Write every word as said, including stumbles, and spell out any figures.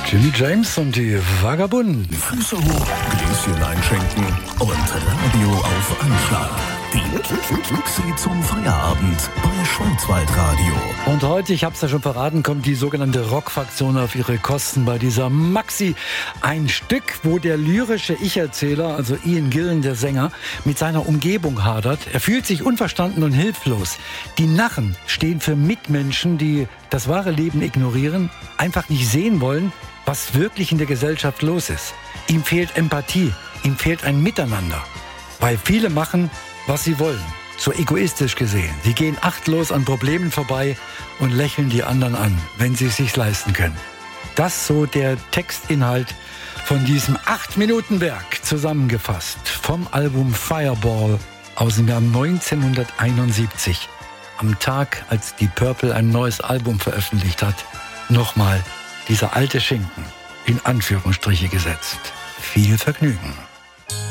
Jimmy James und die Vagabunden. Füße hoch, Gläschen einschenken und Radio auf Anschlag. Die Klicksi zum Feierabend bei Schwarzwaldradio. Und heute, ich habe es ja schon verraten, kommt die sogenannte Rockfraktion auf ihre Kosten bei dieser Maxi. Ein Stück, wo der lyrische Ich-Erzähler, also Ian Gillan, der Sänger, mit seiner Umgebung hadert. Er fühlt sich unverstanden und hilflos. Die Narren stehen für Mitmenschen, die das wahre Leben ignorieren, einfach nicht sehen wollen, was wirklich in der Gesellschaft los ist. Ihm fehlt Empathie, ihm fehlt ein Miteinander. Weil viele machen, was sie wollen, so egoistisch gesehen. Sie gehen achtlos an Problemen vorbei und lächeln die anderen an, wenn sie es sich leisten können. Das so der Textinhalt von diesem acht-Minuten-Werk zusammengefasst vom Album Fireball aus dem Jahr neunzehnhunderteinundsiebzig. Am Tag, als die Purple ein neues Album veröffentlicht hat, nochmal dieser alte Schinken in Anführungsstriche gesetzt. Viel Vergnügen.